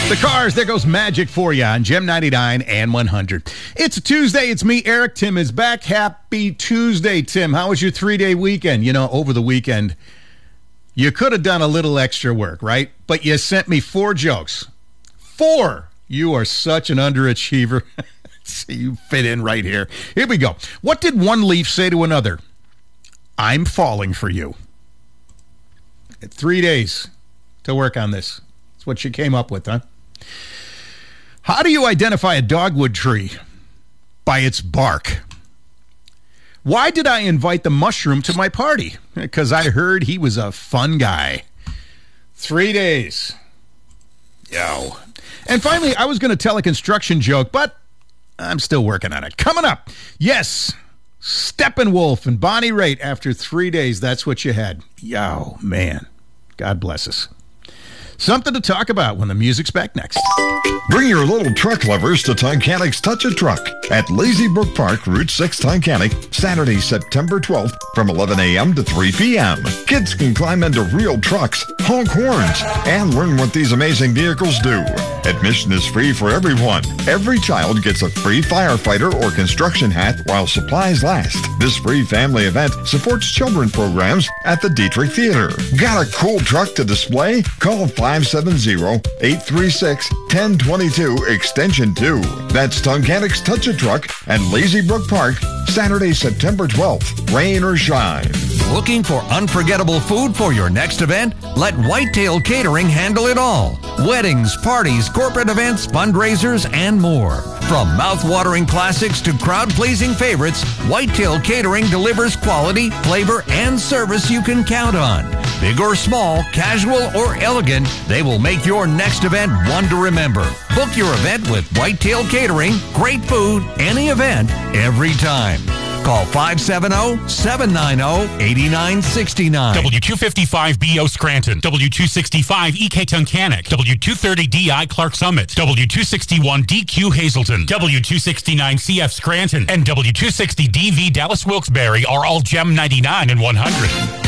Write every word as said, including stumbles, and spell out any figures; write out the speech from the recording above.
The Cars, there goes Magic for you on Gem ninety-nine and one hundred. It's a Tuesday. It's me, Eric. Tim is back. Happy Tuesday, Tim. How was your three-day weekend? You know, over the weekend, you could have done a little extra work, right? But you sent me four jokes. Four. You are such an underachiever. You fit in right here. Here we go. What did one leaf say to another? I'm falling for you. Three days to work on this. That's what you came up with, huh? How do you identify a dogwood tree? By its bark. Why did I invite the mushroom to my party? Because I heard he was a fun guy. Three days. Yo. And finally, I was going to tell a construction joke, but I'm still working on it. Coming up, yes, Steppenwolf and Bonnie Raitt. After three days, that's what you had. Yo, man. God bless us. Something to talk about when the music's back next. Bring your little truck lovers to Tuncanic's Touch a Truck at Lazy Brook Park, Route six, Tuncanic, Saturday, September twelfth from eleven a.m. to three p.m. Kids can climb into real trucks, honk horns, and learn what these amazing vehicles do. Admission is free for everyone. Every child gets a free firefighter or construction hat while supplies last. This free family event supports children programs at the Dietrich Theater. Got a cool truck to display? Call five seven zero, eight three six, one zero two two, extension two. That's Tuncanic's Touch a Truck at Lazy Brook Park, Saturday, September twelfth. Rain or shine. Looking for unforgettable food for your next event? Let Whitetail Catering handle it all. Weddings, parties, corporate events, fundraisers, and more. From mouth-watering classics to crowd-pleasing favorites, Whitetail Catering delivers quality, flavor, and service you can count on. Big or small, casual or elegant, they will make your next event one to remember. Book your event with Whitetail Catering. Great food, any event, every time. Call five seven zero, seven nine zero, eight nine six nine. W two fifty-five B O Scranton, W two sixty-five E K Tuncanic, W two thirty D I Clark Summit, W two sixty-one D Q Hazelton, W two sixty-nine C F Scranton, and W two sixty D V Dallas Wilkes-Barre are all Gem ninety-nine and one hundred.